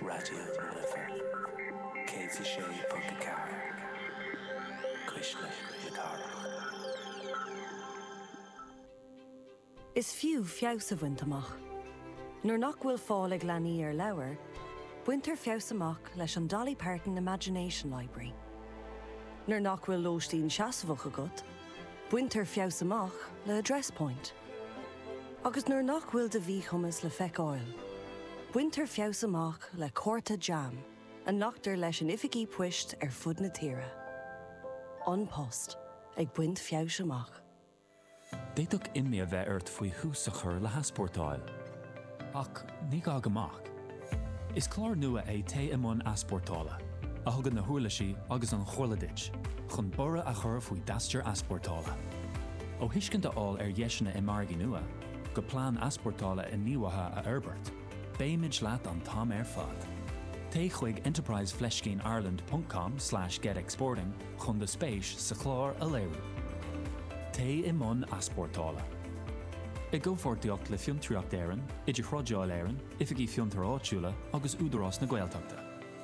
Radio Liver. Katie Shea Punkacar. Krishna Yakara. Is few fios of wintermach. Nor knock will fall ag lani lower. Winter fiausamach leis an Dolly Parton Imagination Library. Nor knock will loosteen chasvach agut. Winter fiausamach le Address Point. Agus nor knock will de vie hummus le feck oil. Winter fiausamach le Corta Jam. And knockter leis an ifigi puisht fud na tira. On post, ag buint fiausamach. Déadach imní a bheith faoi hús a chur le hasportáil. Ach, ní gá gamach. Is clár nua é té imón asportála. A thugan na thuirlaisí agus an chorladit, chun bora a chur faoi dasteir asportála. Ó hiiscin áil dheisina I margaí nua, go plán asportála in níomhatha a Herbert, béimiid leat an tam fad. Té chuig enterprisefleshgaineIreland.com/getexporting chun de spéis sa chlár a léirú. Té imón asportála. I go fortiocht le fiúntriacht éireann, idir chrodeáil éireann, ifigí fiúntar áitiúla agus údarás na Gaeltachta.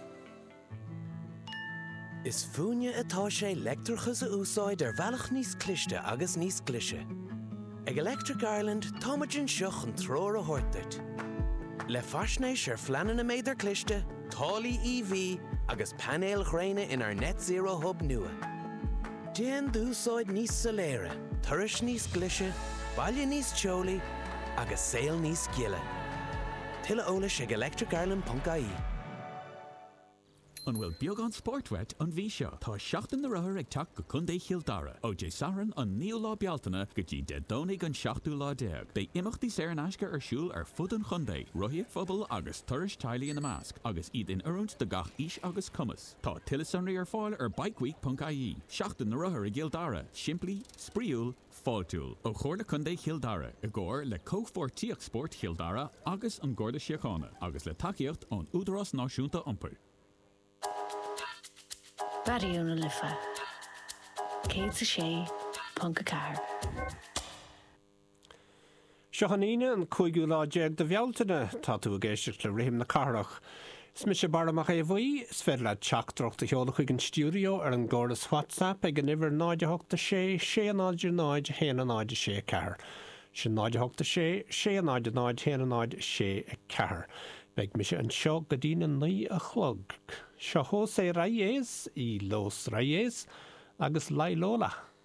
Is fúne atá sé leictreachas a úsáid bhealach níos cliste agus níos clise. Ag Electric Ireland táimeann seach an tróir a thuirteart. Le faisnéis fleanan na méidir cliste, tálaí EV agus panéal ghréine in our net zero hub nua. Déan dúsáid níos soléire, turais níos clise, baile níos teolaí agus saoil níos giile. Tuile eolais ag electricireland.ie. An bhfuil beag an sportwet an bhí seo. Tá seachtain na rathair ag teach go chundé Childara. Ó dé saran an níl lá bealtaine go dtí de dónaigh an 7:10. Bé imachtaí sé an aisce siúl fud an chundé, roiíoh phobal agus turais tealaí in na másc, agus iad in oireant de gach ís agus cumas. Tá tilesanraí fáil bikeweek.ie. Seachtain na rathair ag Childara, siimplí, spríúil, fáiltúil. Ó chóir le chundé Childara, i gcóir le cóhfortíoch sport Childara agus an Gcorda Síochána, agus le takeíocht an údarás náisiúnta iompar. Radio Liver. Katie Shea Punkacar. Seochaníine an cúigú láideag de bhealtaine tá tú a géisteach le rihim na carach. Smis sé baramach bhuí, sfeir le teachtrocht a cheola chuig an stúdio an gcóras WhatsApp ag an iver 986 689 196 cehar. Sin 986 689 196 cehar. Beg mi sé an seo go dtí an ní a chlog. Seo hó sé raiés I Los Raiés agus Lailóla.